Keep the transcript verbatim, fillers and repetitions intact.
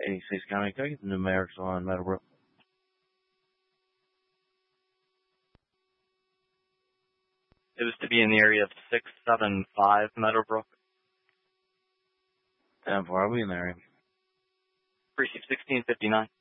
eighty-six County. Can I get the numerics on Meadowbrook? It was to be in the area of six seven five Meadowbrook. ten four, I'll be in the area. Precinct sixteen fifty-nine.